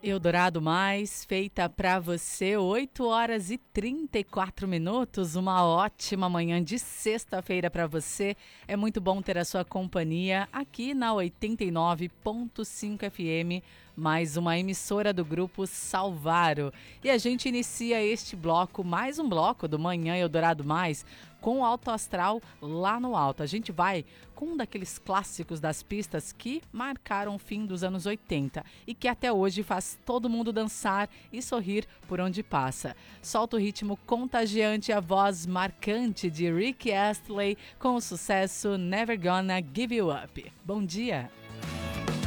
Eldorado Mais, feita para você, 8 horas e 34 minutos, uma ótima manhã de sexta-feira para você. É muito bom ter a sua companhia aqui na 89.5 FM, mais uma emissora do Grupo Salvaro. E a gente inicia este bloco, mais um bloco do Manhã Eldorado Mais, com o Alto Astral lá no alto. A gente vai com um daqueles clássicos das pistas que marcaram o fim dos anos 80 e que até hoje faz todo mundo dançar e sorrir por onde passa. Solta o ritmo contagiante e a voz marcante de Rick Astley com o sucesso Never Gonna Give You Up. Bom dia!